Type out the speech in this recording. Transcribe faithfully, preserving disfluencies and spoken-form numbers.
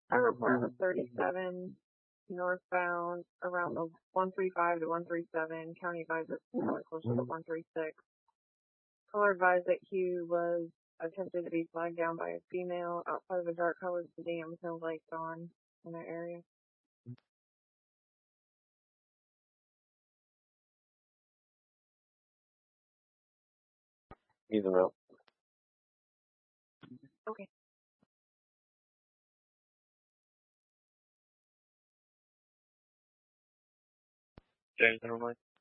I report a thirty-seven northbound around the one three five to one three seven. County advised it's probably closer to one three six. Caller advised that he was attempted to be flagged down by a female outside of a dark colored sedan with no lights on in that area. Either route. Okay. James, never mind.